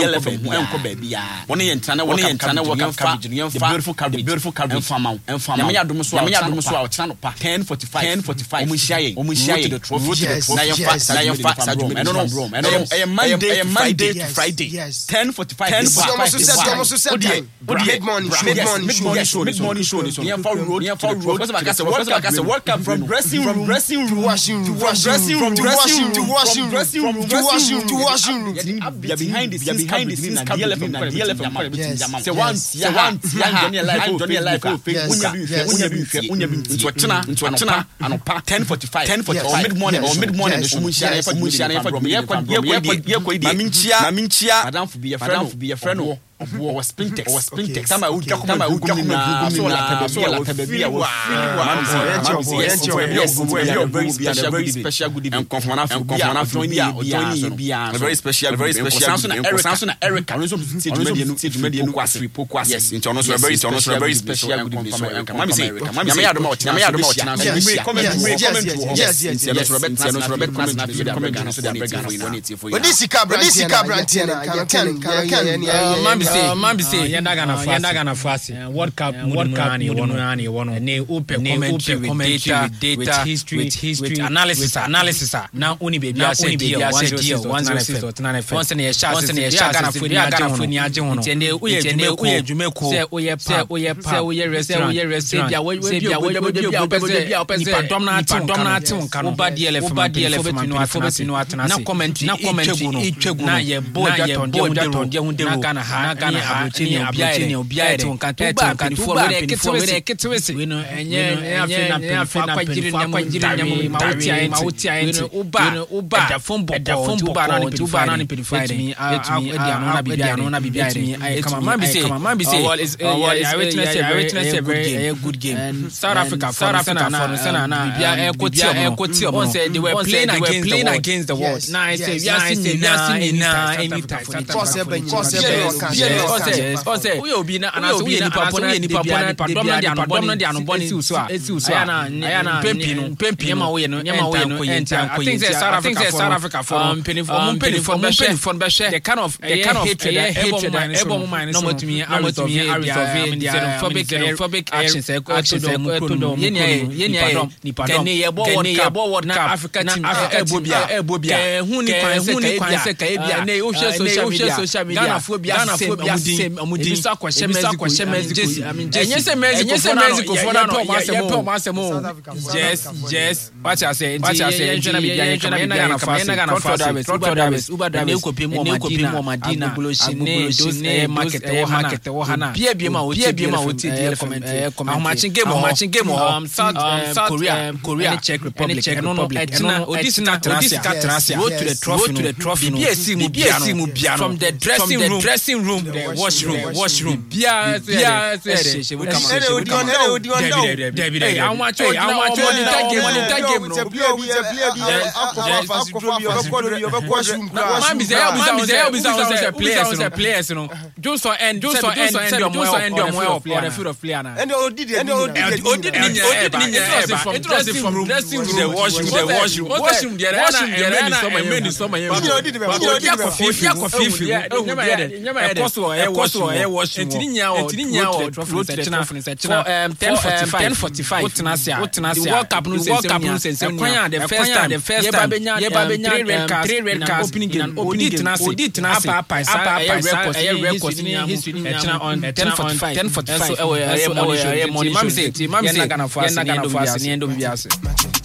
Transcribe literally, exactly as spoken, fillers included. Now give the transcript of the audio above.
elephant enko baby ya woni yentana wo yentana wo cabbage no yemfa beautiful cabbage beautiful cabbage enfama enfama nyame yadom so nyame yadom so a ochina no pa ten forty-five ten forty-five omuhia omuhia ye na yemfa na yemfa sadum eno no bro eno e Monday Monday to Friday ten forty-five ten forty-five mid morning mid morning show mid morning show so yemfa road yemfa road because I say work up say work up from dressing room dressing room washing room dressing room dressing room washing dressing room washing room washing room you behind this behind this is the elephant the elephant say one say one young Johnny life Johnny life unya bi unya bi unya bi nto chena nto chena anopa ten forty-five ten forty or mid morning or mid morning so mun share mun share ye kwa ye kwa ye kwa ma minchia ma minchia madam fu be your friend fu be your friend o was Spintex was Spintex sama u kama u kama so la so la tabia wa very special good evening conformana conformana bia bia very special very special Samson Erica no so see dwumade no see dwumade no kwasri pokwasri yes into no so very into no so very special good evening so mama say mama ya do ma mama ya do ma china so comment comment yes yes yes Robert no Robert comment na fi comment Ghana so dey Ghana for you this cabra this cabra antina can can can Uh, Mambi say yenda gana fasi yenda gana fasi World Cup World Cup ni wono ni wono ne open commentary with data with history with history analysis analysis na uni baby I say deal one oh six point nine F M once na sha once na sha gana funi gana funi age hono tende uye dwume ko say uye pa uye pa say uye restaurant uye restaurant bia we bia we bia opese bia opese ni dom na ati dom na ati won kan oba D L F oba D L F man no afobeti no atena na commentary na commentary na ye boy daton de hunde na gana ha gana abotini abotini obiaye to nkanto ba kanfo we ketewese ketewese we no enye afi na penfo akwagire nyam akwagire nyam mawuti ayi mawuti ayi uba uba da fombo da fombo ba na ni uba na ni pedify me etumi ediano na bibiano na bibiaye me kama mambi say kama mambi say I witness a witness a very good game South Africa South Africa for sana na bibia ekoti ekoti on say they were playing against the world now I say we are seeing na anytime cause yes ose we obi na anaso we nipa pona we nipa pona padom na dia no bom na dia no boni esi so esi so aya na aya na pempi no pempi yema we no yema we no enta I think say South Africa South Africa for peni for peni for peni for be share the kind of the kind of hatred that ebo mind no motumi amotumi resolve the xenophobic actions actions ekudom yeni yeni nipa dom kene yebo world cup Africa team ebobia ebobia hu ni kwan se ka ebia na o hwe social media Ghana phobia Ghana phobia same amudi so akwahye Mexico Mexico enye se Mexico for Mexico for na to masemo yes yes what I say what I say enje na bibia enje na bibia na fast Ghana fast Uber drivers Uber drivers ne kopim mo Madina agboshine those market wo market wo hana bia bia ma wo bia ma wo ti comment ahomachin game ahomachin game um South Korea Korea Czech Republic no no odisina trasia road to the trophy to the trophy bia si mu bia mu bia from the dressing room dressing room the washroom washroom bia bia say we come on odi on odi on David David hey how much how much money that game money that game no man be say man be say be say players no players no just for end just for end just for end your more of the field of player na and odi and odi odi it was from dressing room the washroom the washroom washroom there na many so many odi odi akofifi akofifi nyama yede nyama yede koso e koso e washroom entini nya o entini nya o trophy section for um ten forty-five utnasia utnasia world cup no sense kwan the first time the first time ye babenya three red cards opening game odi tnasi odi tnasi apa apa record e record ni history on ten forty-five so e money mami say mami say na Ghana fast ni endo biase